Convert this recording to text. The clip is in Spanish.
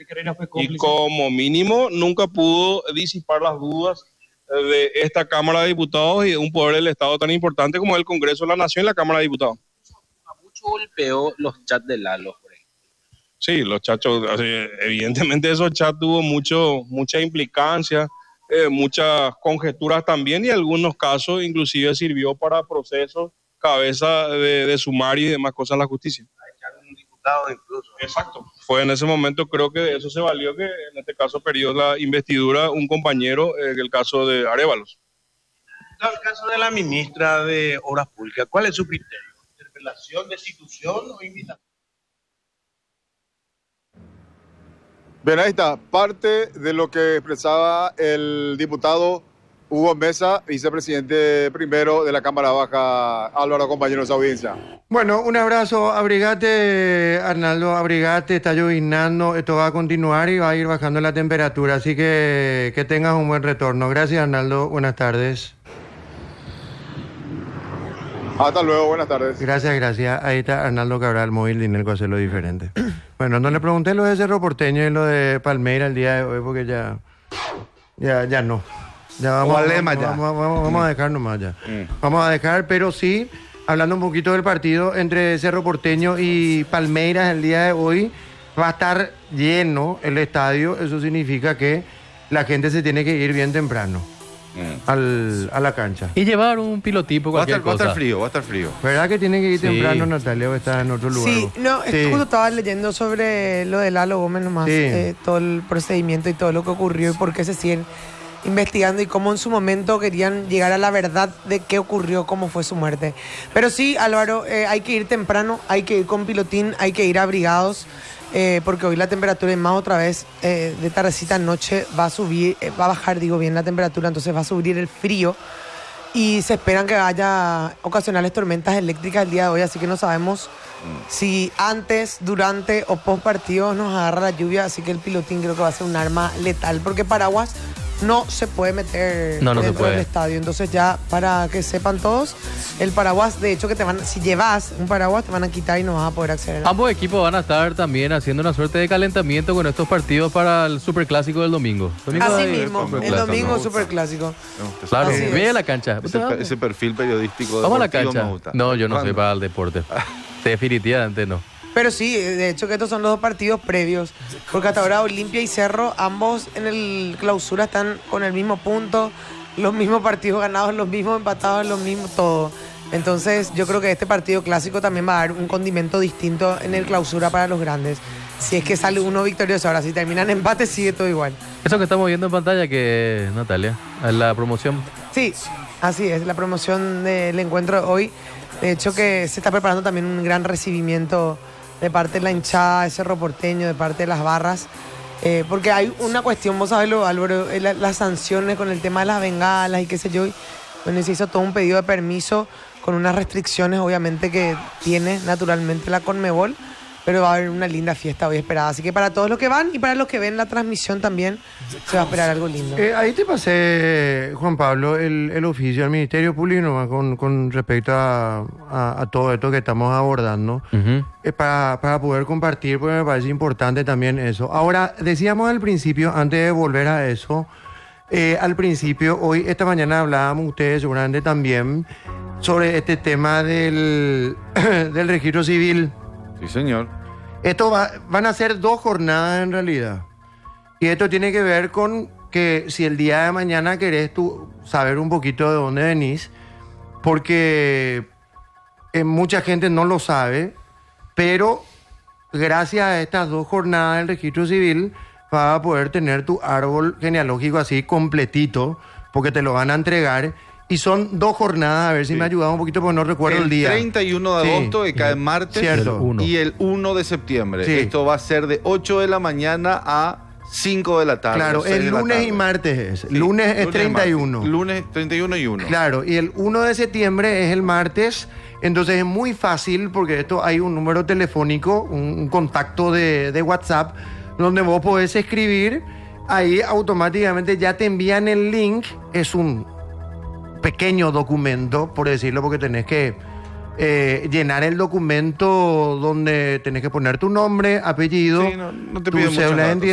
y como mínimo nunca pudo disipar las dudas de esta Cámara de Diputados y de un poder del Estado tan importante como el Congreso de la Nación y la Cámara de Diputados. Mucho golpeó los chats de Lalo, por ejemplo. Sí, los chats, evidentemente esos chats tuvo mucha implicancia, muchas conjeturas también y en algunos casos inclusive sirvió para procesos, cabeza de sumario y demás cosas en la justicia. Un diputado incluso. Exacto. Fue en ese momento, creo que de eso se valió que en este caso perdió la investidura un compañero, el caso de Arévalos. En el caso de la ministra de Obras Públicas, ¿cuál es su criterio? ¿Interpelación, destitución o invitación? Bien, ahí está, parte de lo que expresaba el diputado Hugo Mesa, vicepresidente primero de la Cámara Baja. Álvaro, compañeros de audiencia. Bueno, un abrazo, abrigate, Arnaldo, abrigate, está llovinando, esto va a continuar y va a ir bajando la temperatura, así que tengas un buen retorno. Gracias, Arnaldo, buenas tardes. Hasta luego, buenas tardes. Gracias. Ahí está Arnaldo Cabral, móvil, dinero que hacerlo diferente. Bueno, no le pregunté lo de Cerro Porteño y lo de Palmeira el día de hoy, porque ya no. Ya vamos a dejar nomás ya. Vamos a dejar, pero sí, hablando un poquito del partido entre Cerro Porteño y Palmeiras el día de hoy, va a estar lleno el estadio. Eso significa que la gente se tiene que ir bien temprano a la cancha. Y llevar un pilotipo, cualquier cosa. Va a estar frío. ¿Verdad que tiene que ir temprano, Natalia, o está en otro lugar? Sí, no, justo estaba leyendo sobre lo de Lalo Gómez nomás, todo el procedimiento y todo lo que ocurrió y por qué se siguen investigando y cómo en su momento querían llegar a la verdad de qué ocurrió, cómo fue su muerte. Pero sí, Álvaro, hay que ir temprano, hay que ir con pilotín, hay que ir abrigados, porque hoy la temperatura, y más otra vez, de tardecita a noche, va a bajar, bien, la temperatura, entonces va a subir el frío y se esperan que haya ocasionales tormentas eléctricas el día de hoy, así que no sabemos si antes, durante o post partido nos agarra la lluvia, así que el pilotín creo que va a ser un arma letal, porque paraguas no se puede meter dentro del estadio. Entonces ya, para que sepan todos, el paraguas, de hecho, si llevas un paraguas, te van a quitar y no vas a poder acceder. Ambos equipos van a estar también haciendo una suerte de calentamiento con estos partidos para el superclásico del domingo. Así mismo, el domingo superclásico. Claro, ve a la cancha. Ese perfil periodístico. Vamos a la cancha. No, yo no soy para el deporte. Definitivamente no. Pero sí, de hecho que estos son los dos partidos previos, porque hasta ahora Olimpia y Cerro, ambos en el clausura están con el mismo punto, los mismos partidos ganados, los mismos empatados, los mismos todo. Entonces yo creo que este partido clásico también va a dar un condimento distinto en el clausura para los grandes. Si es que sale uno victorioso, ahora si terminan empate sigue todo igual. Eso que estamos viendo en pantalla, que Natalia, la promoción. Sí, así es, la promoción del encuentro de hoy. De hecho que se está preparando también un gran recibimiento de parte de la hinchada de Cerro Porteño, de parte de las barras, porque hay una cuestión, vos sabés, Álvaro, las sanciones con el tema de las bengalas y qué sé yo, bueno, se hizo todo un pedido de permiso con unas restricciones, obviamente, que tiene naturalmente la Conmebol, pero va a haber una linda fiesta hoy esperada, así que para todos los que van y para los que ven la transmisión también se va a esperar algo lindo. Ahí te pasé, Juan Pablo, el oficio al Ministerio Público nomás con respecto a todo esto que estamos abordando, para poder compartir, porque me parece importante también eso. Ahora, decíamos al principio, antes de volver a eso, al principio, esta mañana hablábamos ustedes seguramente también sobre este tema del registro civil. Sí, señor. Esto van a ser 2 jornadas en realidad. Y esto tiene que ver con que si el día de mañana querés tú saber un poquito de dónde venís, porque mucha gente no lo sabe, pero gracias a estas 2 jornadas del registro civil vas a poder tener tu árbol genealógico así completito, porque te lo van a entregar. Y son 2 jornadas, a ver si me ayuda un poquito, porque no recuerdo el día. El 31 de agosto, que cae martes, y el 1 de septiembre. Sí. Esto va a ser de 8 de la mañana a 5 de la tarde. Claro, el lunes y martes es. Sí, lunes es 31. Lunes 31 y 1. Claro, y el 1 de septiembre es el martes. Entonces es muy fácil, porque esto hay un número telefónico, un contacto de WhatsApp, donde vos podés escribir. Ahí automáticamente ya te envían el link. Es un pequeño documento, por decirlo, porque tenés que llenar el documento donde tenés que poner tu nombre, apellido, no te tu piden cédula de identidad.